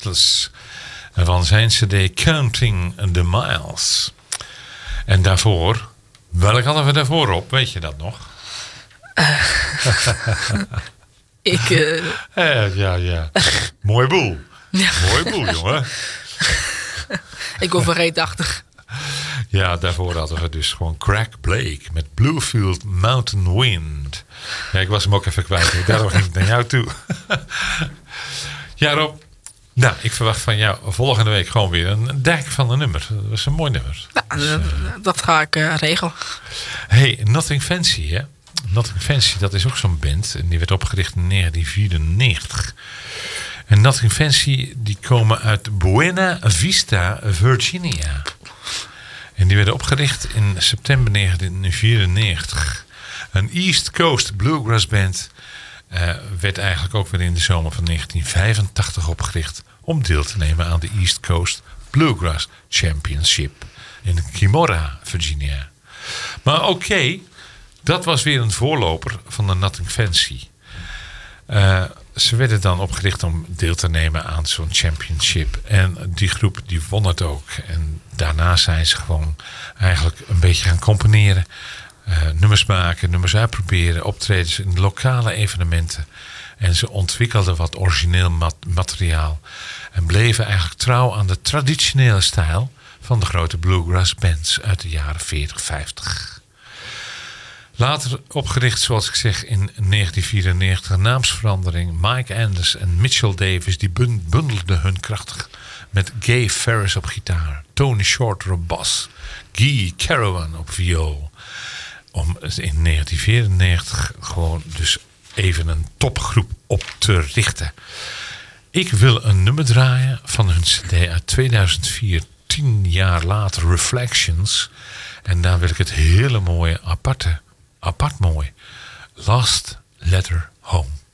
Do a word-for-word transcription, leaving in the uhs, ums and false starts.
Restless. Van zijn cd Counting the Miles. En daarvoor, welk hadden we daarvoor op? Weet je dat nog? Uh, ik... Uh... Eh, ja, ja. Mooi boel. Ja. Mooi boel, jongen. Ik word verreedachtig. Ja, daarvoor hadden we dus gewoon Craig Blake met Bluefield Mountain Wind. Ja, ik was hem ook even kwijt. Daarom ging ik naar jou toe. Ja, Rob. Nou, ik verwacht van jou volgende week gewoon weer een dijk van een nummer. Dat is een mooi nummer. Ja, dus, uh, dat ga ik uh, regelen. Hey, Nothing Fancy, hè? Nothing Fancy, dat is ook zo'n band. En die werd opgericht in negentien vierennegentig. En Nothing Fancy, die komen uit Buena Vista, Virginia. En die werden opgericht in september negentien vierennegentig. Een East Coast Bluegrass band uh, werd eigenlijk ook weer in de zomer van negentien vijfentachtig opgericht om deel te nemen aan de East Coast Bluegrass Championship in Kimora, Virginia. Maar oké, okay, dat was weer een voorloper van de Nothing Fancy. Uh, ze werden dan opgericht om deel te nemen aan zo'n championship. En die groep die won het ook. En daarna zijn ze gewoon eigenlijk een beetje gaan componeren. Uh, nummers maken, nummers uitproberen. Optredens in lokale evenementen. En ze ontwikkelden wat origineel mat- materiaal. En bleven eigenlijk trouw aan de traditionele stijl van de grote bluegrass bands uit de jaren veertig, vijftig. Later opgericht, zoals ik zeg, in negentien vierennegentig, een naamsverandering. Mike Anders en Mitchell Davis die bundelden hun krachten met Gay Ferris op gitaar, Tony Shorter op bas, Guy Carawan op viool. Om in negentien vierennegentig gewoon dus even een topgroep op te richten. Ik wil een nummer draaien van hun cd uit tweeduizend vier, tien jaar later, Reflections. En daar wil ik het hele mooie aparte Apart mooi. Last Letter Home.